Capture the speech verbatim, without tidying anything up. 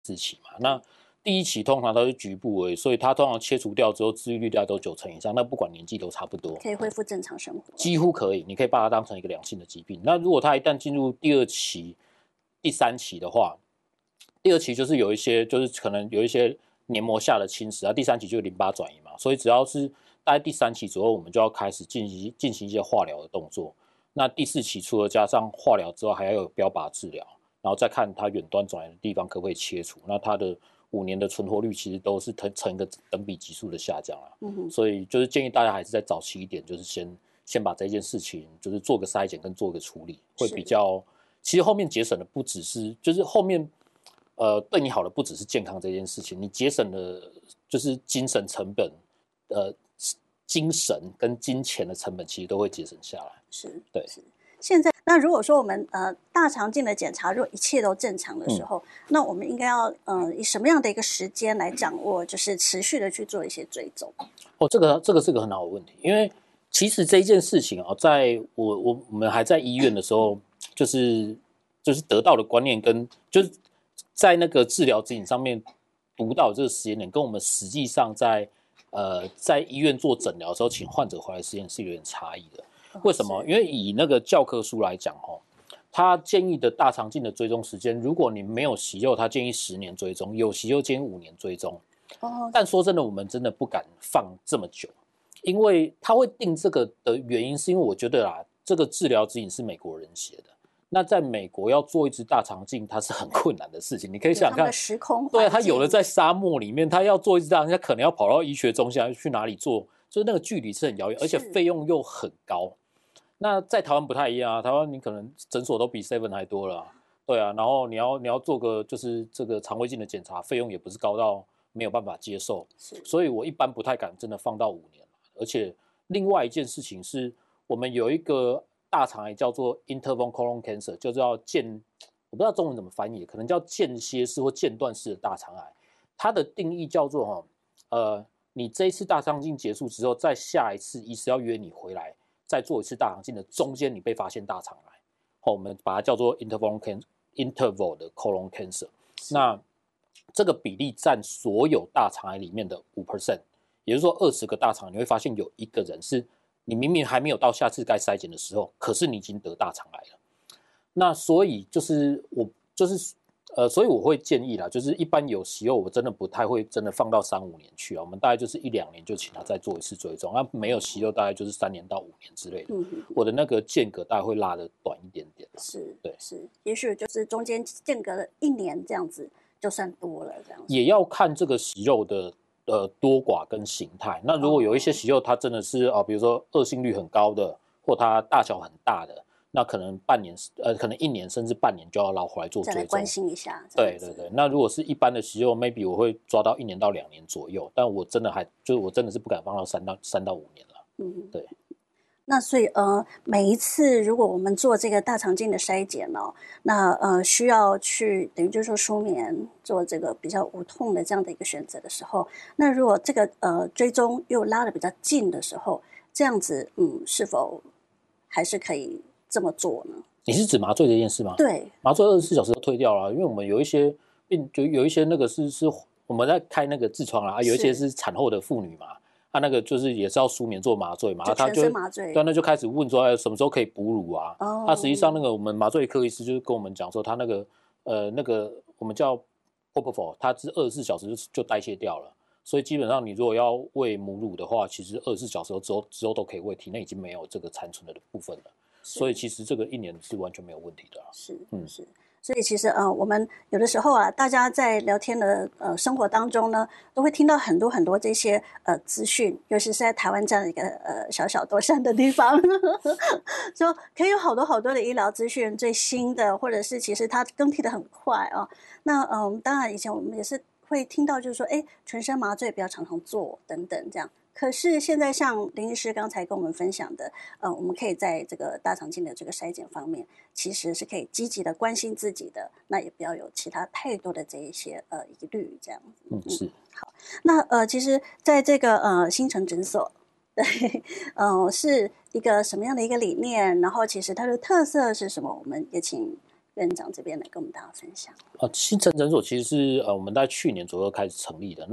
四期嘛。那第一期通常都是局部而已，所以它通常切除掉之后，治愈率大概都九成以上。那不管年纪都差不多， 可以恢复正常生活， 几乎可以。你可以把它当成一个良性的疾病。那如果它一旦进入第二期、第三期的话，第二期就是有一些，就是可能有一些黏膜下的侵蚀啊。第三期就是淋巴转移嘛，所以只要是大概第三期左右，我们就要开始进行进行一些化疗的动作。那第四期除了加上化疗之后，还要有标靶治疗，然后再看它远端转移的地方可不可以切除。那它的五年的存活率其实都是呈一个等比级数的下降啊。嗯，所以就是建议大家还是在早期一点，就是先先把这件事情就是做个筛检跟做个处理，会比较。其实后面节省的不只是，就是后面呃对你好的不只是健康这件事情，你节省的就是精神成本，呃。精神跟金钱的成本其实都会节省下来， 是， 对。 是。现在，那如果说我们呃大肠镜的检查，如果一切都正常的时候，嗯、那我们应该要呃以什么样的一个时间来掌握，就是持续的去做一些追踪？ 哦，这个这个是个很好的问题，因为其实这一件事情啊，在我我我们还在医院的时候，就是就是得到的观念跟就是在那个治疗指引上面读到这个时间点，跟我们实际上在。呃，在医院做诊疗的时候，请患者回来实验是有点差异的。为什么？因为以那个教科书来讲，哦，他建议的大肠镜的追踪时间，如果你没有息肉，他建议十年追踪；有息肉建议五年追踪。哦。但说真的，我们真的不敢放这么久，因为他会定这个的原因，是因为我觉得啦，这个治疗指引是美国人写的。那在美国要做一支大肠镜，它是很困难的事情。你可以想想看， 时空对，他有的在沙漠里面，他要做一支大肠镜，他可能要跑到医学中心去哪里做，就是那个距离是很遥远，而且费用又很高。那在台湾不太一样啊，台湾你可能诊所都比 seven 还多了、啊，对啊。然后你要你要做个就是这个肠胃镜的检查，费用也不是高到没有办法接受，所以我一般不太敢真的放到五年。而且另外一件事情是，我们有一个。大肠癌叫做 interval colon cancer， 就叫间，我不知道中文怎么翻译，可能叫间歇式或间断式的大肠癌。它的定义叫做哈，呃，你这一次大肠镜结束之后，再下一次医师要约你回来，再做一次大肠镜的中间，你被发现大肠癌，我们把它叫做 interval can interval 的 colon cancer。那这个比例占所有大肠癌里面的 百分之五， 也就是说二十个大肠癌，你会发现有一个人是。你明明还没有到下次该筛检的时候，可是你已经得大肠癌了。那所以就是我就是呃，所以我会建议啦，就是一般有息肉，我真的不太会真的放到三五年去啊。我们大概就是一两年就请他再做一次追踪。那没有息肉，大概就是三年到五年之类的。嗯、我的那个间隔大概会拉得短一点点。 是， 对， 是，也许就是中间间隔了一年这样子，就算多了这样子。 也要看这个息肉的。呃，多寡跟形态。那如果有一些息肉，它真的是啊、呃，比如说恶性率很高的，或它大小很大的，那可能半年呃，可能一年甚至半年就要捞回来做追踪， 再来关心一下。 对对对。那如果是一般的息肉 ，maybe 我会抓到一年到两年左右，但我真的还就是我真的是不敢放到三到三到五年了。嗯，对。 那所以呃，每一次如果我们做这个大肠镜的筛检哦，那呃需要去等于就是说舒眠做这个比较无痛的这样的一个选择的时候，那如果这个呃追踪又拉得比较近的时候，这样子嗯是否还是可以这么做呢？ 你是指麻醉这件事吗？ 对， 麻醉二十四小时都退掉了，因为我们有一些病就有一些那个是是我们在开那个痔疮啦，有一些是产后的妇女嘛。他、啊、那个就是也是要舒眠做麻醉嘛， 就全身麻醉， 对，那就开始问说，哎，什么时候可以哺乳啊？他、oh. 啊、实际上那个我们麻醉科医师就是跟我们讲说，他那个呃那个我们叫 propofol， 它是二十四小时 就, 就代谢掉了，所以基本上你如果要喂母乳的话，其实二十四小时之后之后都可以喂，体内已经没有这个残存的部分了，所以其实这个一年是完全没有问题的、啊。 是，嗯是。所以其实呃，我们有的时候啊，大家在聊天的呃生活当中呢，都会听到很多很多这些呃资讯，尤其是在台湾这样的一个呃小小多山的地方，就可以有好多好多的医疗资讯，最新的，或者是其实它更替的很快啊。那嗯、呃，当然以前我们也是会听到，就是说，哎，全身麻醉不要常常做等等这样。可是现在像林医师刚才跟我们分享的，呃，我们可以在这个大肠镜的这个筛检方面，其实是可以积极的关心自己的，那也不要有其他太多的这一些呃疑虑这样子。 嗯，是。 好，那呃，其实在这个呃新城诊所，对，呃，是一个什么样的一个理念？然后其实它的特色是什么？我们也请院长这边来跟我们大家分享。 呃，新城诊所其实是呃我们在去年左右开始成立的。